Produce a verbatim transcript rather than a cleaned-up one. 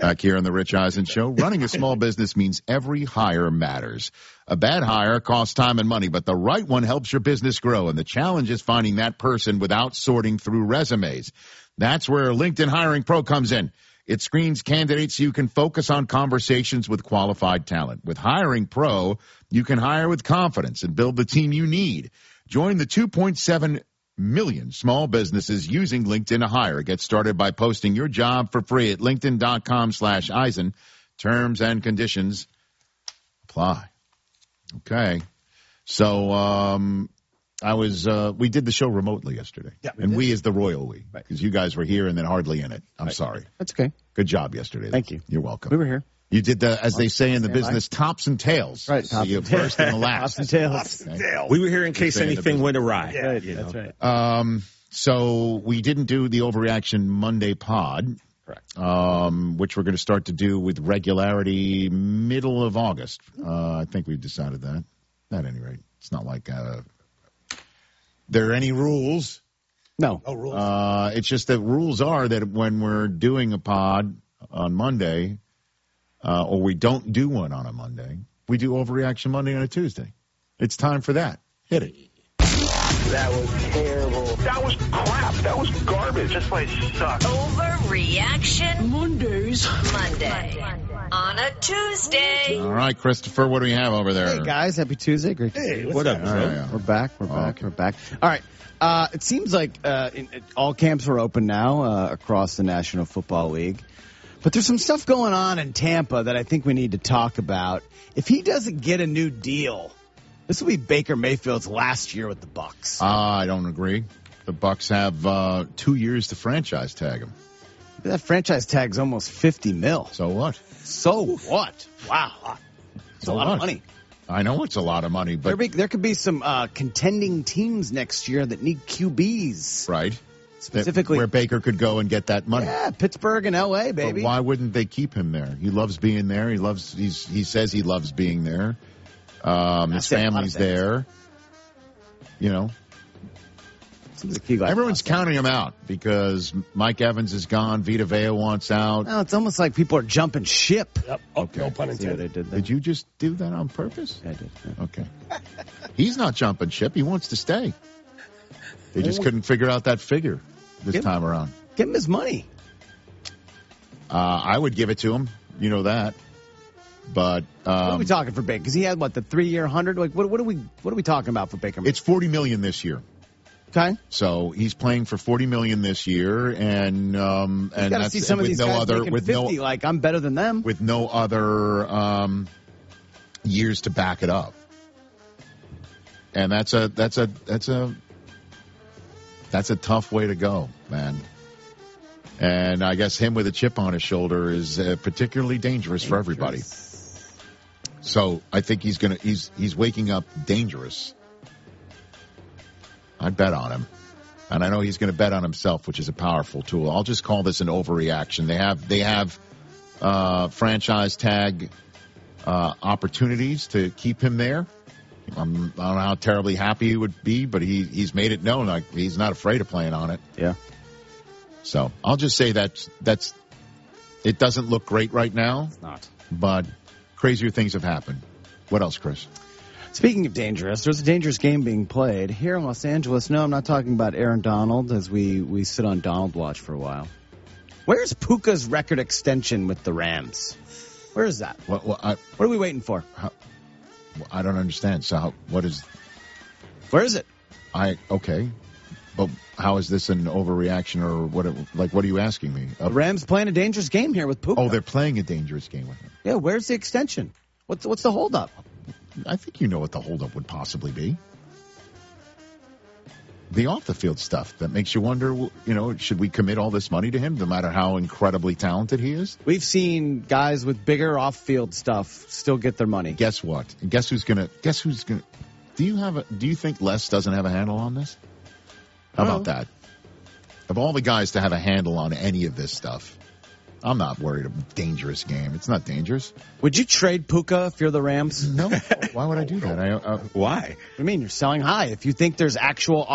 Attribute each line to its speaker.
Speaker 1: Back here on the Rich Eisen Show, running a small business means every hire matters. A bad hire costs time and money, but the right one helps your business grow, and the challenge is finding that person without sorting through resumes. That's where LinkedIn Hiring Pro comes in. It screens candidates so you can focus on conversations with qualified talent. With Hiring Pro, you can hire with confidence and build the team you need. Join the two point seven million small businesses using LinkedIn to hire. Get started by posting your job for free at linkedin.com slash Eisen. Terms and conditions apply. Okay. So um, I was uh, we did the show remotely yesterday.
Speaker 2: Yeah, we
Speaker 1: and
Speaker 2: did.
Speaker 1: we is the royal we, because
Speaker 2: Right.
Speaker 1: you guys were here and then hardly in it. I'm
Speaker 2: Right.
Speaker 1: sorry.
Speaker 2: That's okay.
Speaker 1: Good job yesterday.
Speaker 2: Thank you.
Speaker 1: You're welcome.
Speaker 2: We were here.
Speaker 1: You did the, as they say in the
Speaker 2: Stand by.
Speaker 1: business, tops and tails.
Speaker 2: Right,
Speaker 1: So
Speaker 2: tops
Speaker 1: you
Speaker 2: and tails.
Speaker 1: first and the last.
Speaker 2: Tops and tails.
Speaker 1: Okay.
Speaker 3: We were here in case
Speaker 1: saying the
Speaker 3: anything
Speaker 1: business.
Speaker 3: went awry.
Speaker 2: Yeah,
Speaker 3: you
Speaker 2: that's
Speaker 3: know.
Speaker 2: right.
Speaker 1: Um, so we didn't do the Overreaction Monday pod,
Speaker 2: Correct.
Speaker 1: um, which we're going to start to do with regularity middle of August. Uh, I think we've decided that. At any rate, it's not like uh, there are any rules.
Speaker 2: No.
Speaker 3: Oh, rules.
Speaker 1: Uh, it's just that rules are that when we're doing a pod on Monday, uh, or we don't do one on a Monday, we do Overreaction Monday on a Tuesday. It's time for that. Hit it.
Speaker 4: That was terrible. That was crap. That was garbage. This place sucks.
Speaker 5: Overreaction Mondays. Monday. On a Tuesday.
Speaker 1: All right, Christopher, what do we have over there?
Speaker 2: Hey, guys. Happy Tuesday. Great to see
Speaker 3: Hey,
Speaker 2: you.
Speaker 3: what up,
Speaker 1: All
Speaker 3: bro?
Speaker 1: right, yeah.
Speaker 2: We're back. We're
Speaker 1: Oh,
Speaker 2: back.
Speaker 1: okay.
Speaker 2: We're back. All right. Uh, it seems like uh, in, in, all camps are open now uh, across the National Football League. But there's some stuff going on in Tampa that I think we need to talk about. If he doesn't get a new deal, this will be Baker Mayfield's last year with the Bucs.
Speaker 1: Uh, I don't agree. The Bucks have uh, two years to franchise tag him.
Speaker 2: That franchise tag's almost fifty mil.
Speaker 1: So what?
Speaker 2: So what? Wow. It's
Speaker 1: So
Speaker 2: a lot
Speaker 1: what?
Speaker 2: of money.
Speaker 1: I know it's a lot of money,
Speaker 2: There,
Speaker 1: but
Speaker 2: be, there could be some uh, contending teams next year that need Q Bs.
Speaker 1: right, That-
Speaker 2: Specifically,
Speaker 1: where Baker could go and get that money.
Speaker 2: yeah, Pittsburgh and L A,
Speaker 1: But
Speaker 2: baby.
Speaker 1: why wouldn't they keep him there? He loves being there. He loves. He's. He says he loves being there. Um,
Speaker 2: I
Speaker 1: his
Speaker 2: say a lot of
Speaker 1: family's
Speaker 2: things.
Speaker 1: there. You know,
Speaker 2: Seems like he got
Speaker 1: everyone's
Speaker 2: lost.
Speaker 1: counting him out because Mike Evans is gone. Vita Vea wants out.
Speaker 2: Well, it's almost like people are jumping ship.
Speaker 3: Yep. Oh,
Speaker 1: Okay.
Speaker 3: no pun
Speaker 2: See what
Speaker 3: intended.
Speaker 2: they did there?
Speaker 1: Did you just do that on purpose?
Speaker 2: I did. yeah.
Speaker 1: Okay. He's not jumping ship. He wants to stay. They just couldn't figure out that figure this
Speaker 2: Give-
Speaker 1: time around.
Speaker 2: Give him his money.
Speaker 1: Uh, I would give it to him. You know that. But
Speaker 2: What are
Speaker 1: um,
Speaker 2: we talking for Baker? Because he had what the three-year hundred. Like, what, what are we? What are we talking about for Baker?
Speaker 1: it's forty million dollars this year.
Speaker 2: okay.
Speaker 1: So he's playing for forty million dollars this year, and um,
Speaker 2: You
Speaker 1: and
Speaker 2: got to
Speaker 1: that's
Speaker 2: see some of
Speaker 1: with
Speaker 2: these
Speaker 1: no
Speaker 2: guys
Speaker 1: other
Speaker 2: making
Speaker 1: with
Speaker 2: fifty.
Speaker 1: no
Speaker 2: Like, I'm better than them.
Speaker 1: with no other um, years to back it up. And that's a that's a that's a that's a tough way to go, man. And I guess him with a chip on his shoulder is uh, particularly dangerous, for everybody. So I think he's gonna he's he's waking up dangerous. I'd bet on him. And I know he's going to bet on himself, which is a powerful tool. I'll just call this an overreaction. They have they have uh, franchise tag uh, opportunities to keep him there. I'm, I don't know how terribly happy he would be, but he he's made it known like he's not afraid of playing on it.
Speaker 2: Yeah.
Speaker 1: So I'll just say that that's it doesn't look great right now,
Speaker 2: It's not.
Speaker 1: but crazier things have happened. What else, Chris?
Speaker 2: Speaking of dangerous, there's a dangerous game being played here in Los Angeles. No, I'm not talking about Aaron Donald as we, we sit on Donald watch for a while. Where's Puka's record extension with the Rams? Where is that?
Speaker 1: What, what I
Speaker 2: What are we waiting for?
Speaker 1: I don't understand. So how, what is
Speaker 2: Where is it?
Speaker 1: I okay? But how is this an overreaction or what? Like, what are you asking me?
Speaker 2: The Rams playing a dangerous game here with Puka.
Speaker 1: Oh, they're playing a dangerous game with him.
Speaker 2: Yeah, where's the extension? What's what's the holdup?
Speaker 1: I think you know what the holdup would possibly be. The off-the-field stuff that makes you wonder, you know, should we commit all this money to him, no matter how incredibly talented he is?
Speaker 2: We've seen guys with bigger off-field stuff still get their money.
Speaker 1: Guess what? And guess who's gonna? Guess who's gonna? Do you have a? Do you think Les doesn't have a handle on this? How
Speaker 2: No.
Speaker 1: about that? Of all the guys to have a handle on any of this stuff, I'm not worried about a dangerous game. It's not dangerous.
Speaker 2: Would you trade Puka if you're the Rams?
Speaker 1: No. Why would I do that? I, uh,
Speaker 3: Why?
Speaker 2: What do you mean? You're selling high. If you think there's actual